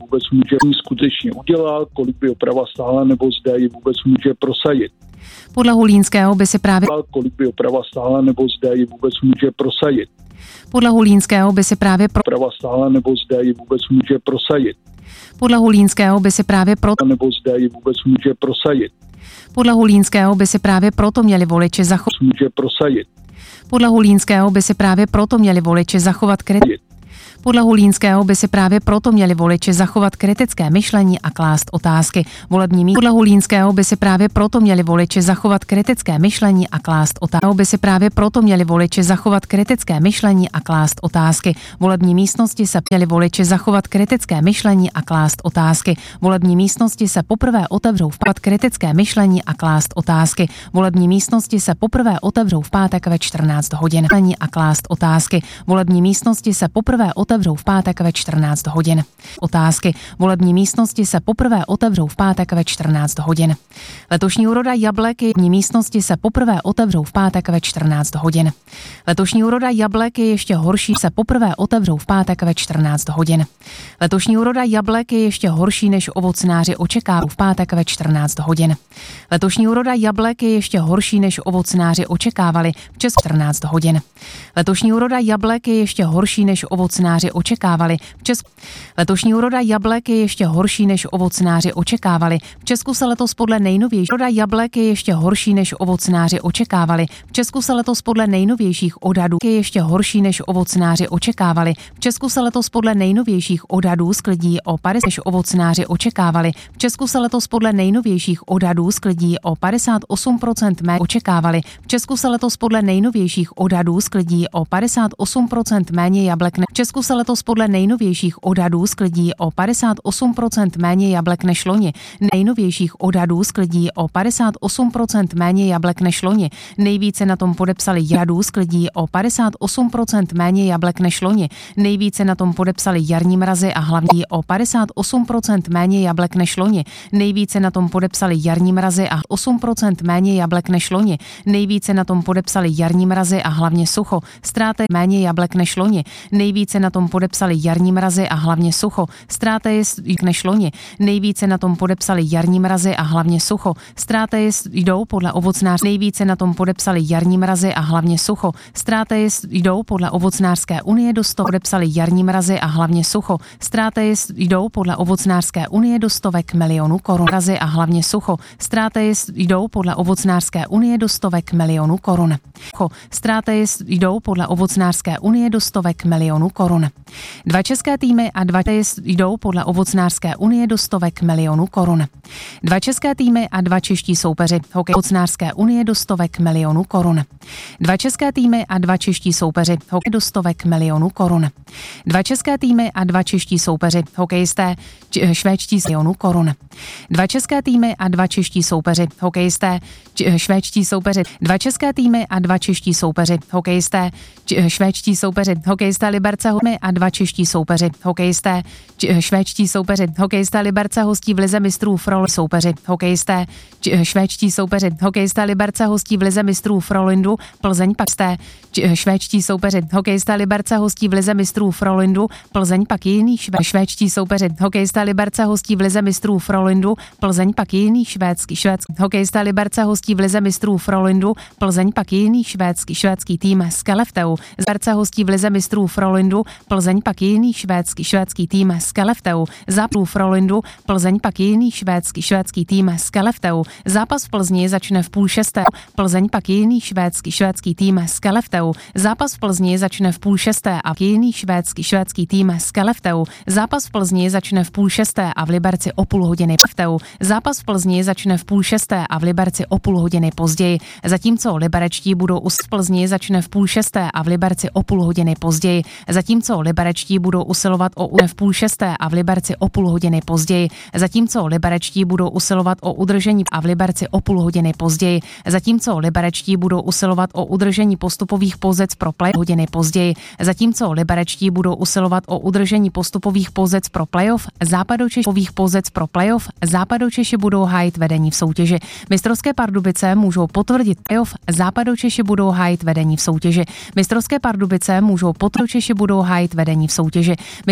vůbec může skutečně udělat, kolik by oprava stála, nebo zda ji vůbec může prosadit. Podle Hulínského by si právě kolik by oprava stála, nebo zda ji vůbec může prosadit. Podle Hulínského by si právě oprava stála, nebo zda ji vůbec může prosadit. Podle Hulínského by si právě nebo zda ji vůbec může prosadit. Podle Hulínského by si právě proto měli voliči zachovat. Může prosadit. Podle Hulínského by si právě proto měli voliči zachovat Podle Hulínského by si právě proto měli voliči zachovat kritické myšlení a klást otázky. Podle Hulínského by si právě proto měli voliči zachovat kritické myšlení a klást otázky. By si právě proto měli voliči zachovat kritické myšlení a klást otázky. Volební místnosti se měli voliči zachovat kritické myšlení a klást otázky. Volební místnosti se poprvé otevřou v pátek kritické myšlení a klást otázky. Volební místnosti se poprvé otevřou v pátek ve 14 hodin a klást otázky. Volební místnosti se poprvé otevřou v pátek ve 14 hodin. Otázky. Volební místnosti se poprvé otevřou v pátek ve 14 hodin. Letošní úroda jablek je místnosti se poprvé otevřou v pátek ve 14 hodin. Letošní úroda jablek je ještě horší, se poprvé otevřou v pátek ve 14 hodin. Letošní úroda jablek je ještě horší, než ovocnáři očekávali v pátek ve 14 hodin. Letošní úroda jablek je ještě horší, než ovocnáři očekávali v Česku 14 hodin. Letošní úroda jablek je ještě horší, než ovocnáři očekávali v Česku. Letošní úroda jablek je ještě horší, než ovocnáři očekávali. V Česku se letos podle nejnovějších úroda jablek je ještě horší, než ovocnáři očekávali. V Česku se letos podle nejnovějších odhadů je ještě horší, než ovocnáři očekávali. V Česku se letos podle nejnovějších odhadů sklidí o 50, než ovocnáři očekávali. V Česku se letos podle nejnovějších odhadů sklidí o 58% méně očekávali. V Česku se letos podle nejnovějších odhadů sklidí o 58% méně jablek. V Česku se letos podle nejnovějších odhadů sklidí o 58% méně jablek než loni. Nejnovějších odhadů sklidí o 58% méně jablek než loni. Nejvíce na tom podepsali jadů sklidí o 58% méně jablek než loni. Nejvíce na tom podepsali jarní mrazy a hlavní o 58% méně jablek než loni. Nejvíce na tom podepsali jarní mrazy a 8% méně jablek než loni. Nejvíce na tom podepsali jarní mrazy a hlavně sucho. Ztráty méně jablek než loni. Nejvíce na tom podepsali jarní mrazy a hlavně sucho. Ztráty je než loni. Nejvíce na tom podepsali jarní mrazy a hlavně sucho. Ztráty jdou podle ovocnář. Nejvíce na tom podepsali jarní mrazy a hlavně sucho. Ztráty jdou podle ovocnářské unie do 100. Podepsali jarní mrazy a hlavně sucho. Ztráty jdou podle ovocnářské unie do stovek milionů korun. Mrazy a hlavně sucho. Ztráty jdou podle ovocnářské unie do stovek milionů korun. Ztráty jdou podle ovocnářské unie do stovek milionů korun. Dva české týmy a dva jdou podle ovocnářské unie do stovek milionů korun. Dva české týmy a dva čeští soupeři hokej ovocnářské unie do stovek milionů korun. Dva české týmy a dva čeští soupeři hokej do stovek milionů korun. Dva české týmy a dva čeští soupeři hokejisté švédští milionů korun. Dva české týmy a dva čeští soupeři hokejisté švédští soupeři. Dva české týmy a dva čeští soupeři hokejisté švédští soupeři hokejisté Liberce a dva čeští soupeři hokejisté švédští soupeři hokejisté Liberce hostí v lize mistrů Frolund soupeři hokejisté švédští soupeři hokejisté Liberce hostí v lize mistrů Frolindu Plzeň pak švédští soupeři hokejisté Liberce hostí v lize mistrů Frolindu Plzeň pak jiný švédští soupeři hokejisté Liberce hostí v lize mistrů Frolindu Plzeň pak jiný švédský hokejisté Liberce hostí v lize mistrů Frolindu Plzeň pak jiný švédský tým z Skellefteå. Liberce hostí v lize mistrů Frolindu Plzeň pak jiný švédský tým z Skellefteå. Zápas Frolindu Plzeň pak jiný švédský tým z Skellefteå. Zápas v Plzni začne v 5:30. Plzeň pak jiný švédský tým z Skellefteå. Zápas v Plzni začne v 5:30 a jiný švédský tým z Skellefteå. Zápas v Plzni začne v 5:30 a v Liberci o půl hodiny Zápas v Plzni začne v 5:30 a v Liberci o půl hodiny později. Zatímco liberečtí budou v Plzni začne v 5:30 a v Liberci o půl hodiny později. Zatímco liberečtí budou usilovat o v 5:30 a v Liberci o půl hodiny později. Zatímco liberečtí budou usilovat o udržení a v Liberci o půl hodiny později. Zatímco liberečtí budou usilovat o udržení postupových pozic pro play hodiny později. Zatímco liberečtí budou usilovat o udržení postupových pozic pro playoff, Západočeši budou hájit vedení v soutěži. Mistrovské Pardubice můžou potvrdit playoff, Západočeši budou hájit vedení v soutěži. Mistrovské Pardubice můžou potvrdit, Češi budou hájit vedení v soutěži.